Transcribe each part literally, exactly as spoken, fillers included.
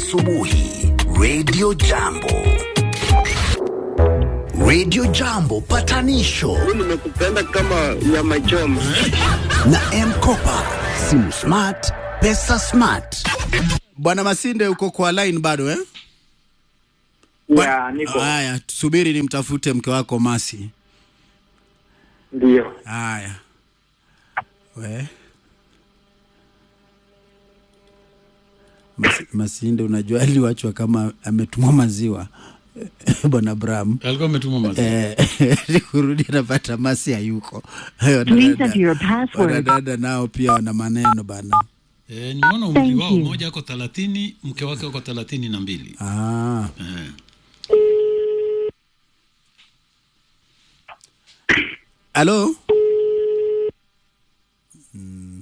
asubuhi. Radio Jambo. Radio Jambo patanisho. Mimi nimekupenda kama ya machoma. Na M-Kopa. Simu smart, pesa smart. Bwana Masinde uko kwa line bado eh? Ya, niko. Haya, subiri nimtafute mke wako Masi. Ndio. Haya. We. Mas, Masinde unajua aliwachwa kama ametumwa maziwa. Bwana Bram. Alikuwa ametumwa maziwa. Eh, kurudi napata Masi hayuko. Please enter your password. Dada nao pia wana maneno bana. Eh, nimeona umri wao mmoja ako thelathini, mke wake ako thelathini na mbili. Ah. Eh. Hello? Mm.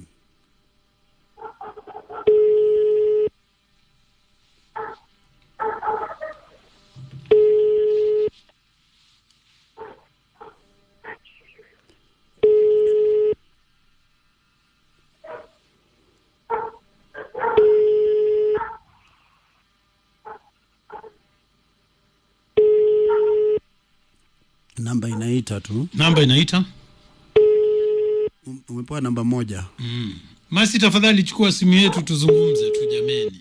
Namba inaita tu. Namba inaita? Umepewa namba moja. Mm. Masi tafadhali chukua simu yetu tuzungumze tu jameni.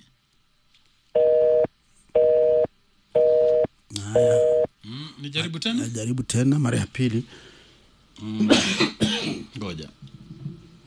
Haya. Mm, nijaribu tena? Najaribu tena mara ya pili. Mm. Ngoja.